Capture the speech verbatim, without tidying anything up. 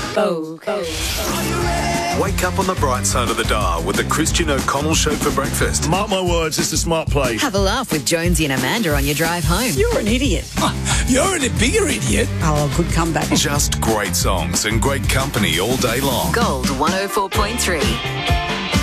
Oh, oh. Wake up on the bright side of the dial with the Christian O'Connell Show for breakfast. Mark my words, it's a smart play. Have a laugh with Jonesy and Amanda on your drive home. You're an idiot. You're a bigger idiot. Oh, good comeback. Just great songs and great company all day long. Gold one oh four point three.